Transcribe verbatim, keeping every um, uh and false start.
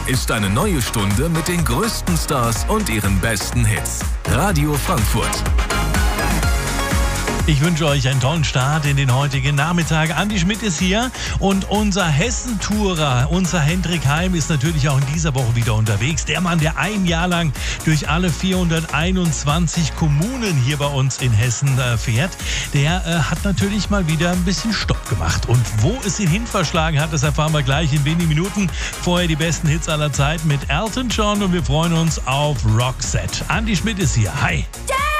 ist eine neue Stunde mit den größten Stars und ihren besten Hits. Radio Frankfurt. Ich wünsche euch einen tollen Start in den heutigen Nachmittag. Andi Schmidt ist hier und unser Hessentourer, unser Hendrik Heim, ist natürlich auch in dieser Woche wieder unterwegs. Der Mann, der ein Jahr lang durch alle vierhunderteinundzwanzig Kommunen hier bei uns in Hessen äh, fährt, der äh, hat natürlich mal wieder ein bisschen Stopp gemacht. Und wo es ihn hin verschlagen hat, das erfahren wir gleich in wenigen Minuten. Vorher die besten Hits aller Zeiten mit Elton John und wir freuen uns auf Roxette. Andi Schmidt ist hier. Hi. Ja!